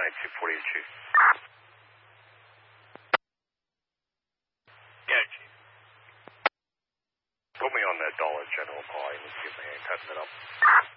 242. Yeah, Chief. Put me on that Dollar General call. Let's give me a cutting it up.